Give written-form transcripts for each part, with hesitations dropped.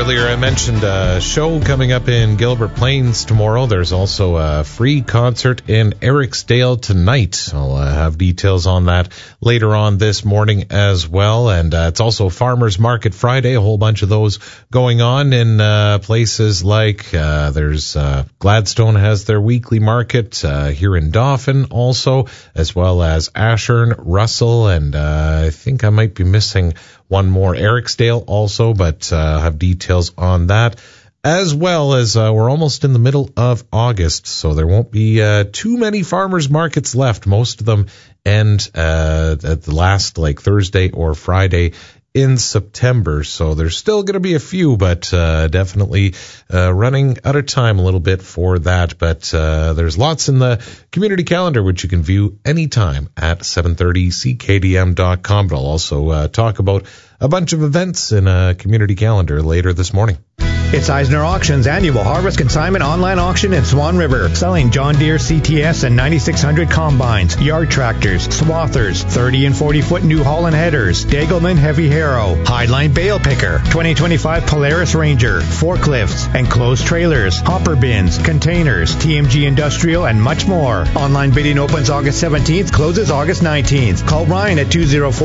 earlier, I mentioned a show coming up in Gilbert Plains tomorrow. There's also a free concert in Ericsdale tonight. I'll have details on that later on this morning as well. And it's also Farmers Market Friday, a whole bunch of those going on in places like there's Gladstone has their weekly market here in Dauphin also, as well as Ashern, Russell, and I think I might be missing one more, Ericsdale also, but have details on that. As well as we're almost in the middle of August, so there won't be too many farmers markets left. Most of them end at the last Thursday or Friday in September, so there's still going to be a few, but definitely running out of time a little bit for that. But there's lots in the community calendar, which you can view anytime at 730ckdm.com. But I'll also talk about a bunch of events in a community calendar later this morning. It's Eisner Auction's annual Harvest Consignment online auction in Swan River, selling John Deere CTS and 9600 combines, yard tractors, swathers, 30 and 40-foot New Holland headers, Degelman Heavy Harrow, Highline Bale Picker, 2025 Polaris Ranger, forklifts, enclosed trailers, hopper bins, containers, TMG Industrial, and much more. Online bidding opens August 17th, closes August 19th. Call Ryan at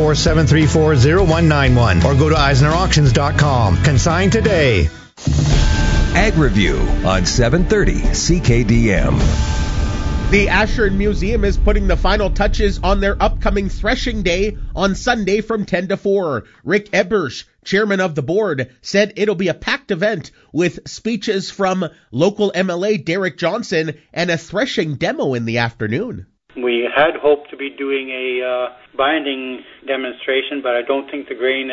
204-734-0191 or go to EisnerAuctions.com. Consign today. Ag Review on 730 CKDM. The Ashern Museum is putting the final touches on their upcoming threshing day on Sunday from 10 to 4. Rick Ebersch, chairman of the board, said it'll be a packed event with speeches from local MLA Derek Johnson and a threshing demo in the afternoon. We had hoped to be doing a binding demonstration, but I don't think the grain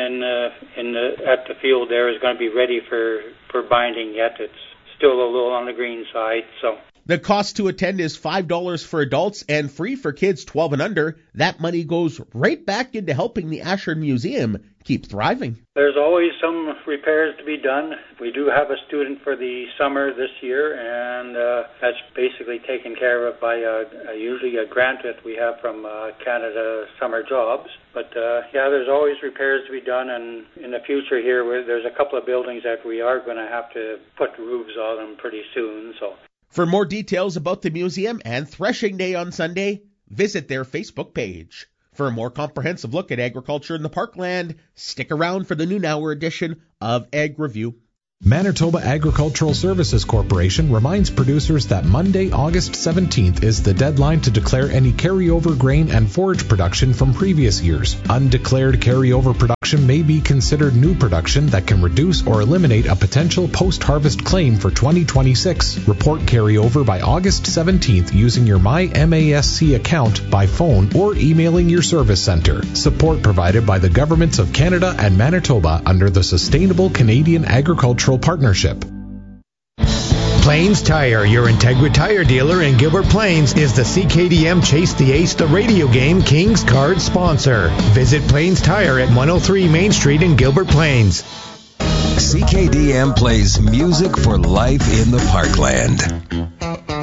at the field there is going to be ready for binding yet. It's still a little on the green side. So the cost to attend is $5 for adults and free for kids 12 and under. That money goes right back into helping the Ashern Museum keep thriving. There's always some repairs to be done. We do have a student for the summer this year, and that's basically taken care of by usually a grant that we have from Canada Summer Jobs. But there's always repairs to be done, and in the future here, there's a couple of buildings that we are going to have to put roofs on them pretty soon. So, for more details about the museum and Threshing Day on Sunday, visit their Facebook page. For a more comprehensive look at agriculture in the Parkland, stick around for the noon hour edition of Ag Review. Manitoba Agricultural Services Corporation reminds producers that Monday, August 17th is the deadline to declare any carryover grain and forage production from previous years. Undeclared carryover production may be considered new production that can reduce or eliminate a potential post-harvest claim for 2026. Report carryover by August 17th using your MyMASC account by phone or emailing your service center. Support provided by the governments of Canada and Manitoba under the Sustainable Canadian Agricultural Partnership. Plains Tire, your Integra Tire dealer in Gilbert Plains, is the CKDM Chase the Ace the radio game Kings Card sponsor. Visit Plains Tire at 103 Main Street in Gilbert Plains. CKDM plays music for life in the Parkland.